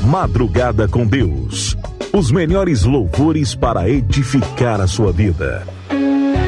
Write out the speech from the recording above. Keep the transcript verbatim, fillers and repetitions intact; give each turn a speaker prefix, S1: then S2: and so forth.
S1: Madrugada com Deus. Os melhores louvores para edificar a sua vida.